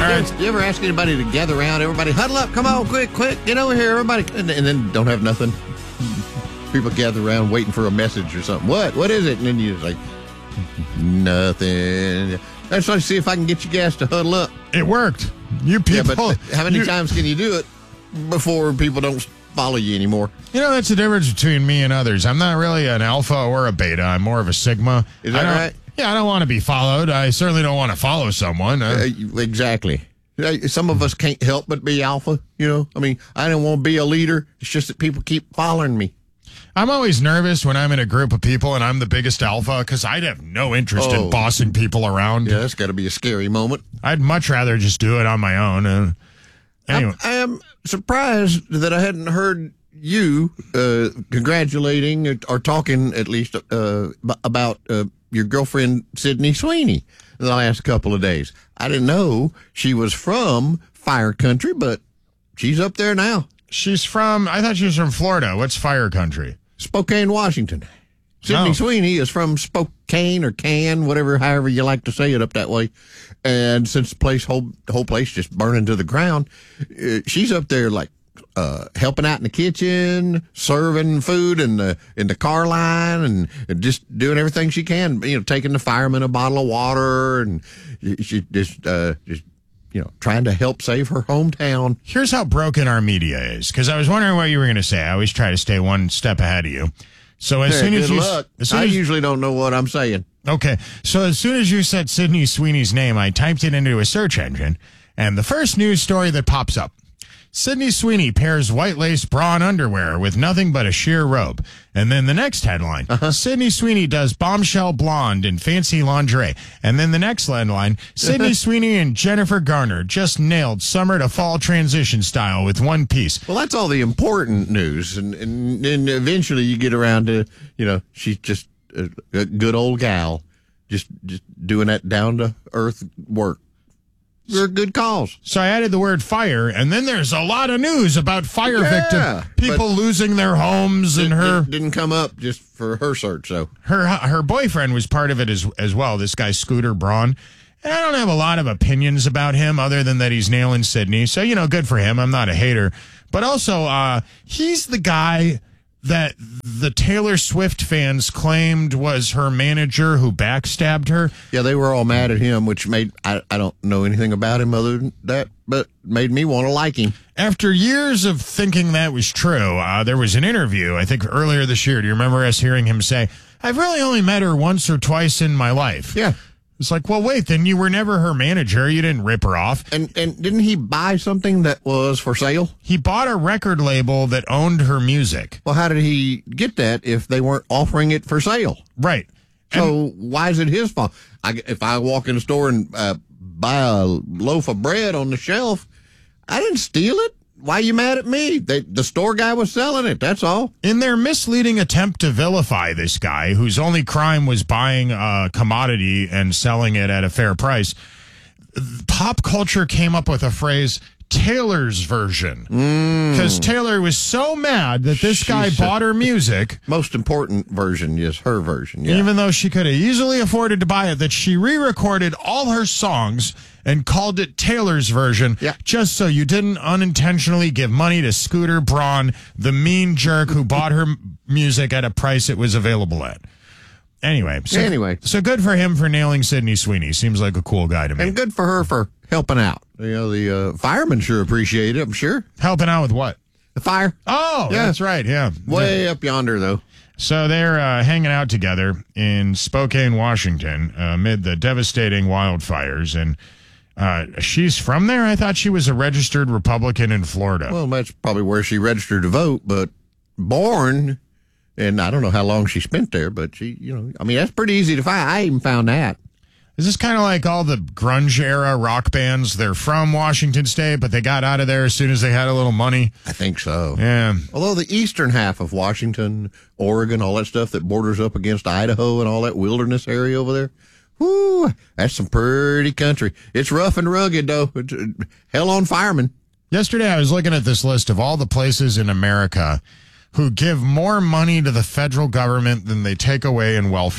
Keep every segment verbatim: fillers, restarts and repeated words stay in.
parents. You ever ask anybody to gather around? Everybody huddle up. Come on, quick, quick. Get over here, everybody. And, and then don't have nothing. People gather around waiting for a message or something. What? What is it? And then you just like, nothing. I just want to see if I can get you guys to huddle up. It worked. You people. Yeah, but how many you, times can you do it before people don't follow you anymore? You know, that's the difference between me and others. I'm not really an alpha or a beta. I'm more of a sigma. Is that right? Yeah, I don't want to be followed. I certainly don't want to follow someone. Uh, uh, exactly. Some of us can't help but be alpha, you know? I mean, I don't want to be a leader. It's just that people keep following me. I'm always nervous when I'm in a group of people and I'm the biggest alpha because I'd have no interest Oh. in bossing people around. Yeah, that's got to be a scary moment. I'd much rather just do it on my own. Uh, anyway. I am surprised that I hadn't heard you uh, congratulating or, or talking at least uh, about uh, your girlfriend, Sydney Sweeney, in the last couple of days. I didn't know she was from Fire Country, but she's up there now. She's from, I thought she was from Florida. What's Fire Country? Spokane, Washington. Sydney Oh. Sweeney is from Spokane or Can, whatever, however you like to say it up that way. And since the place, whole, the whole place just burning to the ground, uh, she's up there like uh, helping out in the kitchen, serving food in the in the car line, and, and just doing everything she can. You know, taking the firemen a bottle of water, and she just uh, just you know trying to help save her hometown. Here's how broken our media is, because I was wondering what you were going to say. I always try to stay one step ahead of you. So as Hey, soon as good you, luck. as soon I as, usually don't know what I'm saying. okay, so as soon as you said Sydney Sweeney's name, I typed it into a search engine, and the first news story that pops up: Sydney Sweeney pairs white lace bra and underwear with nothing but a sheer robe. And then the next headline, uh-huh. Sydney Sweeney does bombshell blonde in fancy lingerie. And then the next headline, Sydney Sweeney and Jennifer Garner just nailed summer to fall transition style with one piece. Well, that's all the important news. And, and, and eventually you get around to, you know, she's just a, a good old gal, just, just doing that down-to-earth work. They're good calls. So I added the word fire, and then there's a lot of news about fire Yeah, victims, people losing their homes, and It, her it didn't come up just for her search, so. her her boyfriend was part of it as as well. This guy Scooter Braun, and I don't have a lot of opinions about him other than that he's nailing Sydney. So you know, good for him. I'm not a hater, but also uh, he's the guy that the Taylor Swift fans claimed was her manager who backstabbed her. Yeah, they were all mad at him, which made, I, I don't know anything about him other than that, but made me want to like him. After years of thinking that was true, uh, there was an interview, I think earlier this year. Do you remember us hearing him say, I've really only met her once or twice in my life? Yeah. It's like, well, wait, then you were never her manager. You didn't rip her off. And and didn't he buy something that was for sale? He bought a record label that owned her music. Well, how did he get that if they weren't offering it for sale? Right. So why is it his fault? I, if I walk in the store and uh, buy a loaf of bread on the shelf, I didn't steal it. Why are you mad at me? They, the store guy was selling it, that's all. In their misleading attempt to vilify this guy, whose only crime was buying a commodity and selling it at a fair price, pop culture came up with a phrase, Taylor's version. Because mm. Taylor was so mad that this guy She's bought her music. Most important version is her version, yeah. Even though she could have easily afforded to buy it, that she re-recorded all her songs and called it Taylor's version, yeah. just so you didn't unintentionally give money to Scooter Braun, the mean jerk who bought her music at a price it was available at. Anyway, so, anyway. so good for him for nailing Sydney Sweeney. Seems like a cool guy to me. And good for her for helping out. You know, the uh, firemen sure appreciate it, I'm sure. Helping out with what? The fire. Oh, yeah. That's right, yeah. Way yeah. up yonder, though. So they're uh, hanging out together in Spokane, Washington, uh, amid the devastating wildfires. And uh, she's from there? I thought she was a registered Republican in Florida. Well, that's probably where she registered to vote, but born, and I don't know how long she spent there, but she, you know, I mean, that's pretty easy to find. I even found that. Is this kind of like all the grunge era rock bands? They're from Washington State, but they got out of there as soon as they had a little money? I think so. Yeah. Although the eastern half of Washington, Oregon, all that stuff that borders up against Idaho and all that wilderness area over there, whoo, that's some pretty country. It's rough and rugged, though. It's, uh, hell on firemen. Yesterday I was looking at this list of all the places in America who give more money to the federal government than they take away in welfare.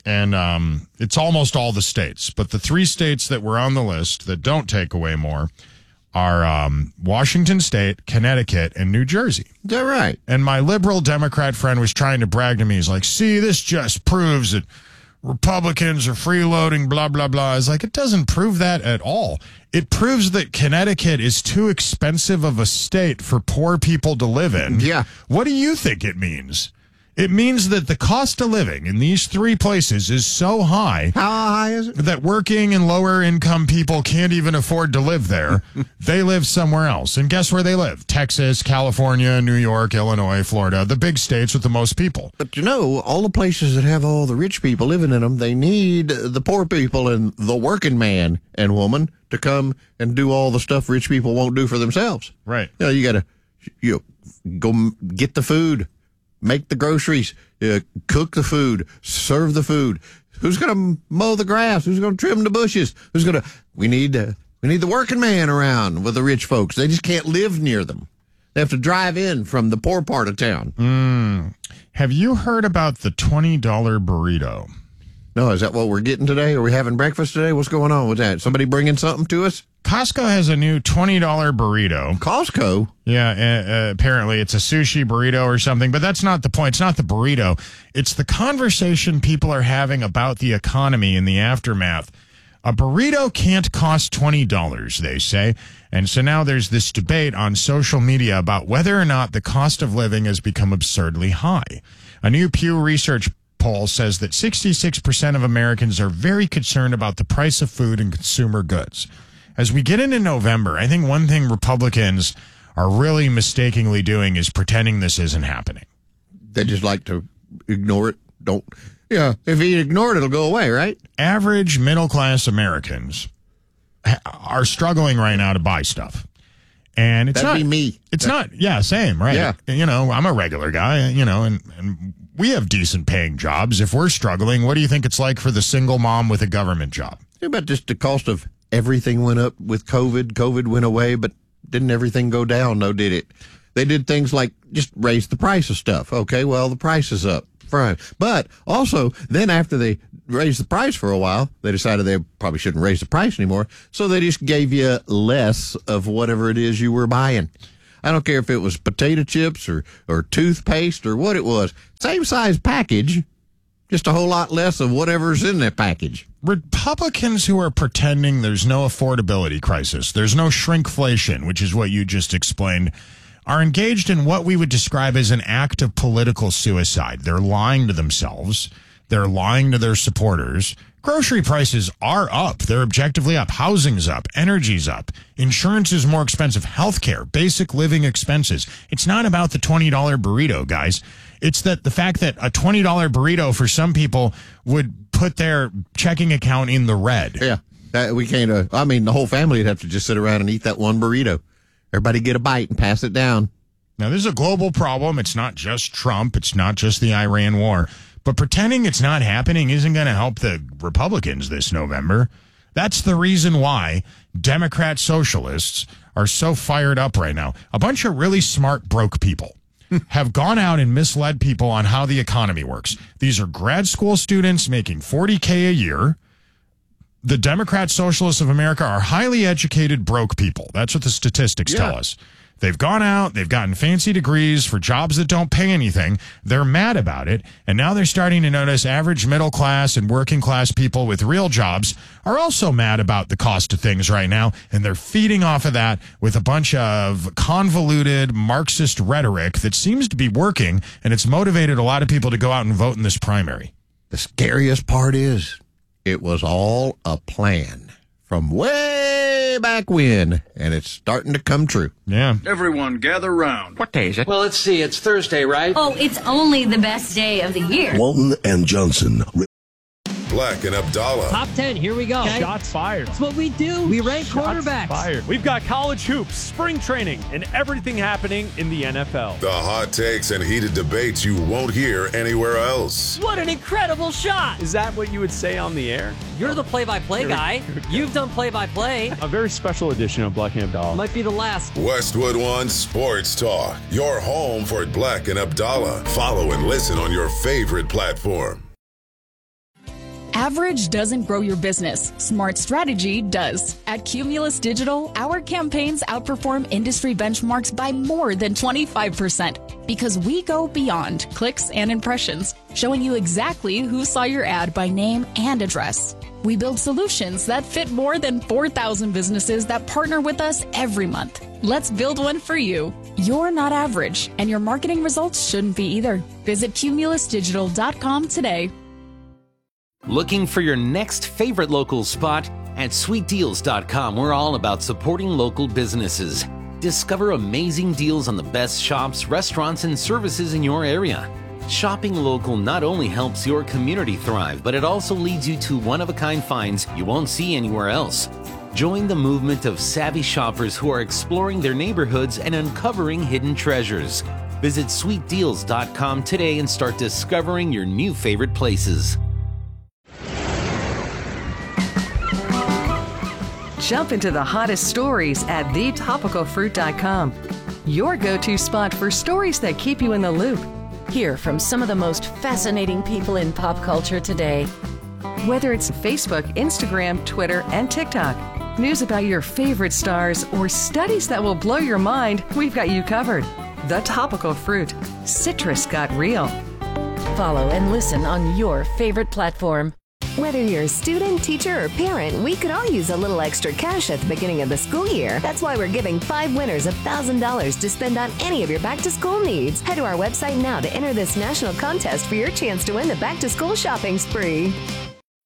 and um, it's almost all the states. But the three states that were on the list that don't take away more are um, Washington State, Connecticut, and New Jersey. Is that right? And my liberal Democrat friend was trying to brag to me. He's like, see, this just proves that Republicans are freeloading, blah, blah, blah. I was like, it doesn't prove that at all. It proves that Connecticut is too expensive of a state for poor people to live in. Yeah. What do you think it means? It means that the cost of living in these three places is so high. How high is it? That working and lower income people can't even afford to live there. They live somewhere else. And guess where they live? Texas, California, New York, Illinois, Florida, the big states with the most people. But you know, all the places that have all the rich people living in them, they need the poor people and the working man and woman to come and do all the stuff rich people won't do for themselves. Right. You know, you got to you know, go m- get the food, make the groceries, uh, cook the food, serve the food. Who's going to mow the grass? Who's going to trim the bushes? Who's going to? We need uh, we need the working man around with the rich folks. They just can't live near them. They have to drive in from the poor part of town. Mm. Have you heard about the twenty dollar burrito? No, is that what we're getting today? Are we having breakfast today? What's going on with that? Somebody bringing something to us? Costco has a new twenty dollar burrito. Costco? Yeah, uh, uh, apparently it's a sushi burrito or something, but that's not the point. It's not the burrito. It's the conversation people are having about the economy in the aftermath. A burrito can't cost twenty dollars, they say. And so now there's this debate on social media about whether or not the cost of living has become absurdly high. A new Pew Research poll says that sixty-six percent of Americans are very concerned about the price of food and consumer goods. As we get into November, I think one thing Republicans are really mistakenly doing is pretending this isn't happening. They just like to ignore it. Don't. Yeah, if you ignore it, it'll go away, right? Average middle-class Americans ha- are struggling right now to buy stuff. And it's That'd not be me. It's not, yeah, same, right? Yeah. You know, I'm a regular guy, you know, and, and we have decent paying jobs. If we're struggling, what do you think it's like for the single mom with a government job? Think about just the cost of everything went up with COVID. COVID went away, but didn't everything go down, though, did it? They did things like just raise the price of stuff. Okay, well, the price is up. Fine. But also, then after they raised the price for a while, they decided they probably shouldn't raise the price anymore, so they just gave you less of whatever it is you were buying. I don't care if it was potato chips or, or toothpaste or what it was. Same size package, just a whole lot less of whatever's in that package. Republicans who are pretending there's no affordability crisis, there's no shrinkflation, which is what you just explained, are engaged in what we would describe as an act of political suicide. They're lying to themselves. They're lying to their supporters. Grocery prices are up. They're objectively up. Housing's up. Energy's up. Insurance is more expensive. Healthcare, basic living expenses. It's not about the twenty dollar burrito, guys. It's that the fact that a twenty dollar burrito for some people would put their checking account in the red. Yeah, that, we can't. Uh, I mean, the whole family would have to just sit around and eat that one burrito. Everybody get a bite and pass it down. Now, this is a global problem. It's not just Trump. It's not just the Iran war. But pretending it's not happening isn't going to help the Republicans this November. That's the reason why Democrat socialists are so fired up right now. A bunch of really smart broke people have gone out and misled people on how the economy works. These are grad school students making forty K a year. The Democrat Socialists of America are highly educated broke people. That's what the statistics Yeah. tell us. They've gone out, they've gotten fancy degrees for jobs that don't pay anything. They're mad about it. And now they're starting to notice average middle class and working class people with real jobs are also mad about the cost of things right now. And they're feeding off of that with a bunch of convoluted Marxist rhetoric that seems to be working. And it's motivated a lot of people to go out and vote in this primary. The scariest part is it was all a plan from way back when, and it's starting to come true. Yeah. Everyone gather round. What day is it? Well, let's see. It's Thursday, right? Oh, it's only the best day of the year. Walton and Johnson. Black and Abdallah. Top ten, here we go. Okay. Shots fired. That's what we do. We rank Shots quarterbacks. fired. We've got college hoops, spring training, and everything happening in the N F L. The hot takes and heated debates you won't hear anywhere else. What an incredible shot. Is that what you would say on the air? You're the play-by-play guy. You've done play-by-play. A very special edition of Black and Abdallah. Might be the last. Westwood One Sports Talk. Your home for Black and Abdallah. Follow and listen on your favorite platform. Average doesn't grow your business. Smart strategy does. At Cumulus Digital, our campaigns outperform industry benchmarks by more than twenty-five percent because we go beyond clicks and impressions, showing you exactly who saw your ad by name and address. We build solutions that fit more than four thousand businesses that partner with us every month. Let's build one for you. You're not average, and your marketing results shouldn't be either. Visit cumulus digital dot com today. Looking for your next favorite local spot? At sweet deals dot com, we're all about supporting local businesses. Discover amazing deals on the best shops, restaurants, and services in your area. Shopping local not only helps your community thrive, but it also leads you to one-of-a-kind finds you won't see anywhere else. Join the movement of savvy shoppers who are exploring their neighborhoods and uncovering hidden treasures. Visit sweet deals dot com today and start discovering your new favorite places. Jump into the hottest stories at the topical fruit dot com. Your go-to spot for stories that keep you in the loop. Hear from some of the most fascinating people in pop culture today. Whether it's Facebook, Instagram, Twitter, and TikTok, news about your favorite stars, or studies that will blow your mind, we've got you covered. The Topical Fruit. Citrus got real. Follow and listen on your favorite platform. Whether you're a student, teacher, or parent, we could all use a little extra cash at the beginning of the school year. That's why we're giving five winners one thousand dollars to spend on any of your back-to-school needs. Head to our website now to enter this national contest for your chance to win the back-to-school shopping spree.